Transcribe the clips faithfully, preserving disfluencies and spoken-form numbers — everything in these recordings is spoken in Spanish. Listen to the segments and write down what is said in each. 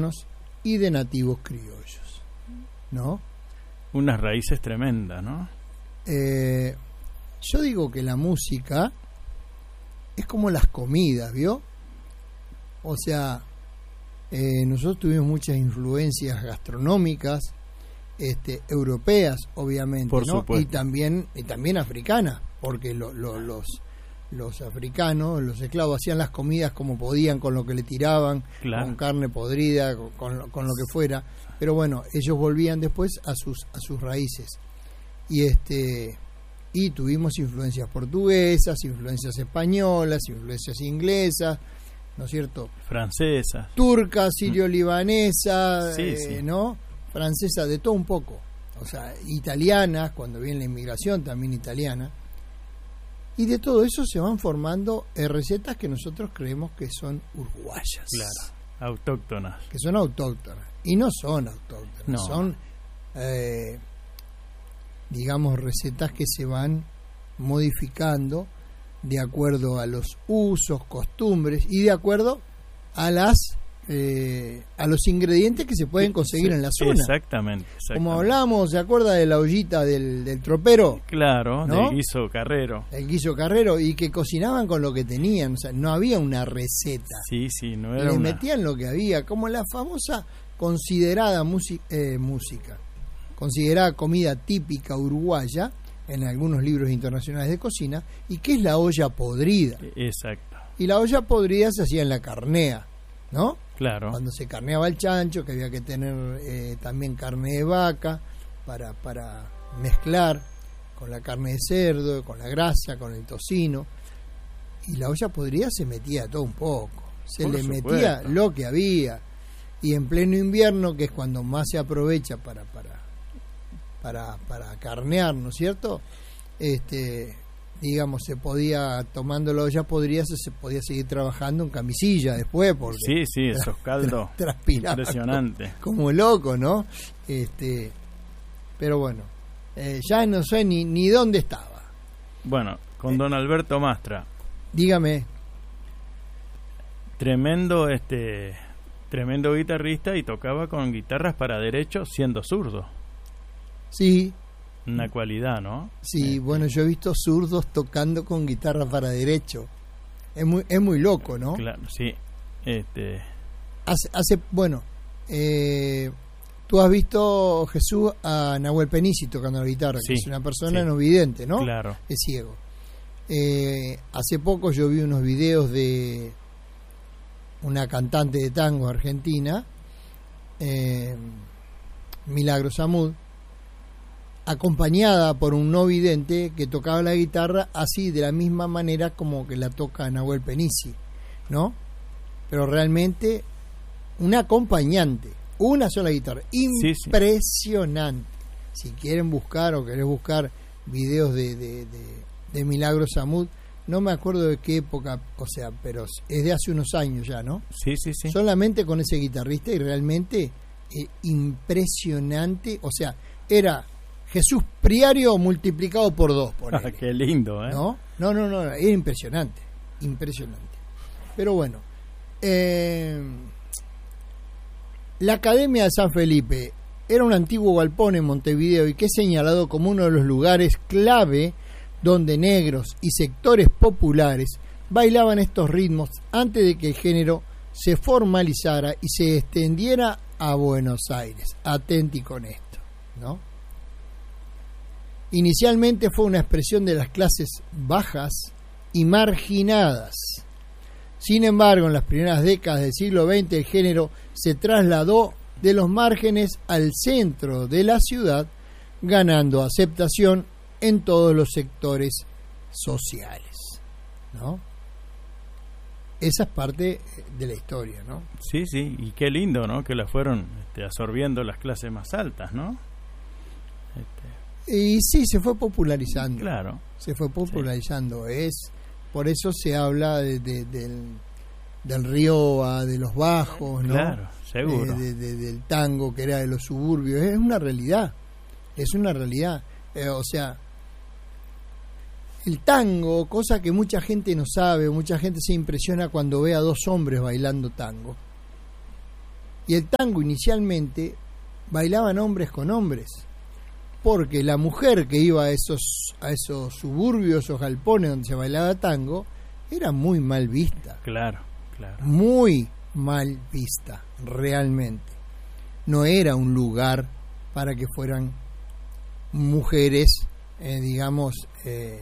africanos y de nativos criollos, ¿no? Unas raíces tremendas, ¿no? Eh, yo digo que la música es como las comidas, ¿vio? O sea, eh, nosotros tuvimos muchas influencias gastronómicas, este, europeas, obviamente, Por ¿no? supuesto. Y también, y también africanas, porque lo, lo, los los africanos, los esclavos, hacían las comidas como podían, con lo que le tiraban, claro. con carne podrida, con, con, con lo que fuera. Pero bueno, ellos volvían después a sus a sus raíces. Y este y tuvimos influencias portuguesas, influencias españolas, influencias inglesas, ¿no es cierto? Francesas. Turca, sirio-libanesa, sí, eh, sí. ¿no? Francesa, de todo un poco. O sea, italianas, cuando viene la inmigración también italiana. Y de todo eso se van formando eh, recetas que nosotros creemos que son uruguayas. Claro, autóctonas. Que son autóctonas. Y no son autóctonas, No. son, eh, digamos, recetas que se van modificando de acuerdo a los usos, costumbres y de acuerdo a las eh, a los ingredientes que se pueden conseguir Sí, en la zona. Exactamente, exactamente. Como hablamos, ¿se acuerda de la ollita del, del tropero? Claro, ¿no? del guiso carrero. El guiso carrero, y que cocinaban con lo que tenían, o sea, no había una receta. Sí, sí, no era Le una... metían lo que había, como la famosa considerada musi- eh, música, considerada comida típica uruguaya en algunos libros internacionales de cocina, y que es la olla podrida. Exacto. Y la olla podrida se hacía en la carnea, ¿no? Claro. Cuando se carneaba el chancho, que había que tener eh, también carne de vaca para, para mezclar con la carne de cerdo, con la grasa, con el tocino. Y la olla podrida se metía todo un poco. Se Por le supuesto. metía lo que había. Y en pleno invierno, que es cuando más se aprovecha para para para, para carnear, ¿no es cierto? Este, digamos, se podía, tomando la olla podrida, se, se podía seguir trabajando en camisilla después, porque Sí, sí, esos caldos. transpiraba Impresionante. como, como loco, ¿no? Este, pero bueno, eh, ya no sé ni, ni dónde estaba. Bueno, con don Alberto Mastra, Dígame. tremendo este tremendo guitarrista, y tocaba con guitarras para derecho siendo zurdo. Sí, Una cualidad, ¿no? sí, Eh, bueno, yo he visto zurdos tocando con guitarra para derecho. Es muy, es muy loco, ¿no? Claro, sí. Este, Hace, hace bueno, eh, tú has visto, Jesús, a Nahuel Penisi tocando la guitarra, Sí, que es una persona sí. no vidente, ¿no? claro. Es ciego. Eh, hace poco yo vi unos videos de una cantante de tango argentina, eh, Milagros Amud, acompañada por un no vidente que tocaba la guitarra así, de la misma manera como que la toca Nahuel Penisi, ¿no? Pero realmente un acompañante, una sola guitarra, sí. impresionante. Si quieren buscar o querés buscar videos de, de, de, de Milagros Amud, no me acuerdo de qué época, o sea, pero es de hace unos años ya, ¿no? Sí, sí, sí. Solamente con ese guitarrista, y realmente eh, impresionante, o sea, era Jesús Priario multiplicado por dos, por Ah, qué lindo, ¿eh? ¿no? No, no, no, era impresionante, impresionante. Pero bueno, eh, la Academia de San Felipe era un antiguo galpón en Montevideo, y que es señalado como uno de los lugares clave donde negros y sectores populares bailaban estos ritmos antes de que el género se formalizara y se extendiera a Buenos Aires. Atenti con esto, ¿no? Inicialmente fue una expresión de las clases bajas y marginadas. Sin embargo, en las primeras décadas del siglo veinte el género se trasladó de los márgenes al centro de la ciudad, ganando aceptación en todos los sectores sociales, ¿no? Esa es parte de la historia, ¿no? Sí, sí, y qué lindo, ¿no? Que la fueron este, absorbiendo las clases más altas, ¿no? Este, Y sí, se fue popularizando. claro. Se fue popularizando. Es por eso se habla de, de- del, del Rioba, de los bajos, ¿no? Claro, seguro. Eh, de- de- del tango, que era de los suburbios. Es una realidad. Es una realidad. Eh, o sea, el tango, cosa que mucha gente no sabe, mucha gente se impresiona cuando ve a dos hombres bailando tango. Y el tango inicialmente bailaban hombres con hombres, porque la mujer que iba a esos, a esos suburbios o galpones donde se bailaba tango era muy mal vista. Claro, claro. Muy mal vista, realmente. No era un lugar para que fueran mujeres, eh, digamos, eh,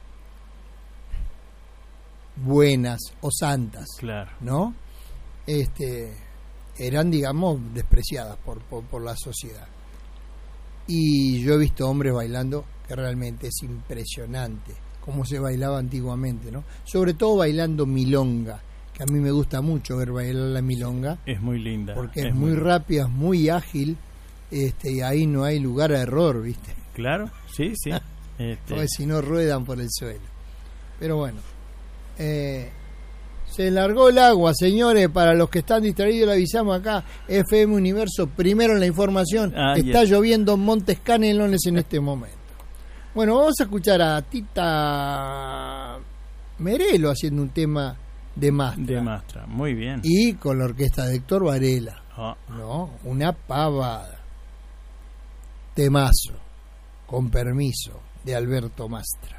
buenas o santas, claro, ¿no? Este, eran, digamos, despreciadas por, por, por la sociedad. Y yo he visto hombres bailando que realmente es impresionante cómo se bailaba antiguamente, ¿no? Sobre todo bailando milonga, que a mí me gusta mucho ver bailar la milonga. Es muy linda. Porque es, es muy, muy rápida, es muy ágil, este, y ahí no hay lugar a error, ¿viste? Claro, sí, sí. Este... Porque si no ruedan por el suelo. Pero bueno, eh, se largó el agua, señores. Para los que están distraídos, le avisamos acá, F M Universo, primero en la información. Ah, está yes. lloviendo en Montes Canelones en este momento. Bueno, vamos a escuchar a Tita Merelo haciendo un tema de Mastra. De Mastra, muy bien. Y con la orquesta de Héctor Varela. Oh. No, una pavada. Temazo, con permiso de Alberto Mastra.